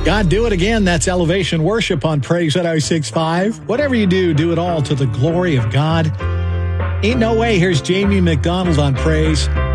God, do it again. That's Elevation Worship on Praise 106.5. Whatever you do, do it all to the glory of God. Ain't no way. Here's Jamie McDonald on Praise.